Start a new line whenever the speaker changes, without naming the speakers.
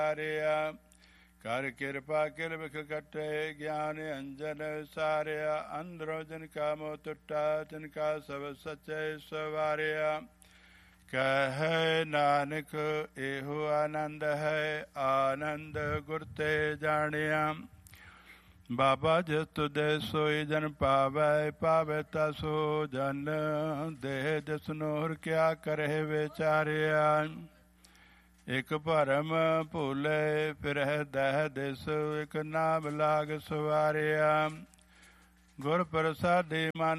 ਵਿਚਾਰਿਆ। ਕਰ ਕਿਰਪਾ ਕਿਲ ਬਿਖ ਕੱਟੇ ਗਿਆਨ ਅੰਜਨ ਸਾਰਿਆ। ਅੰਦਰੋਂ ਜਿਨ ਕਾ ਮੋਹ ਟੁੱਟਾ ਤਿਨ ਕਾ ਸਭ ਸੱਚੇ ਸਵਾਰਿਆ। ਕਹਿ ਨਾਨਕ ਇਹੋ ਆਨੰਦ ਹੈ ਆਨੰਦ ਗੁਰ ਤੇ ਜਾਣਿਆ। ਬਾਬਾ ਜਿਸ ਤੁਦੇ ਸੋਈ ਜਨ ਪਾਵੈ ਪਾਵੈ ਤਾ ਸੋ ਜਨ। ਦੇਹ ਜਿਸਨੂੰ ਹਰ ਕਿਆ ਕਰੇ ਵਿਚਾਰਿਆ। ਇਕ ਭਰਮ ਭੂਲੇ ਫਿਰਹਿ ਦਹਿ ਦਿਸ ਇਕ ਨਾਮ ਲਾਗ ਸਵਾਰਿਆ। ਗੁਰ ਪ੍ਰਸਾਦੀ ਮਨ